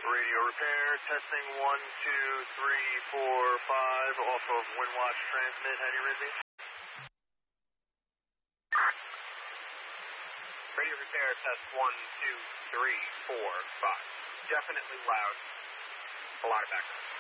Radio repair, testing 1, 2, 3, 4, 5, off of Windwatch transmit. How do you read me? Radio repair, test 1, 2, 3, 4, 5. Definitely loud. A lot of background.